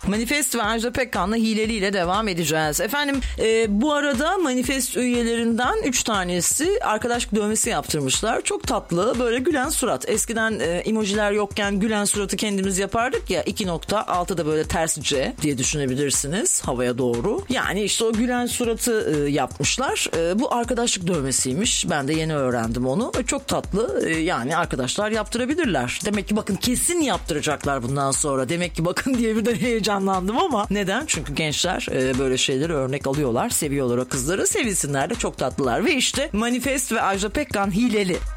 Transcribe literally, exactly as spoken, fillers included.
Manifest ve Ajda Pekkan'la hileliyle devam edeceğiz. Efendim e, bu arada Manifest üyelerinden üç tanesi arkadaşlık dövmesi yaptırmışlar. Çok tatlı, böyle gülen surat. Eskiden e, emojiler yokken gülen suratı kendimiz yapardık ya, iki nokta altı da böyle ters C diye düşünebilirsiniz havaya doğru. Yani işte o gülen suratı e, yapmışlar. E, bu arkadaşlık dövmesiymiş. Ben de yeni öğrendim onu. E, çok tatlı. E, yani arkadaşlar yaptırabilirler. Demek ki bakın kesin yaptıracaklar bundan sonra. Demek ki bakın diye bir de heyecanlandım ama neden? Çünkü gençler e, böyle şeyleri örnek alıyorlar. Seviyorlar o kızları. Sevilsinler de, çok tatlılar. Ve işte Manifest ve Ajda Pekkan hileli.